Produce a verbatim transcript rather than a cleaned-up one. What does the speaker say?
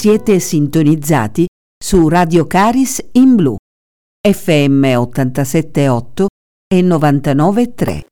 Siete sintonizzati su Radio Caris in Blu, F M ottantasette virgola otto e novantanove virgola tre.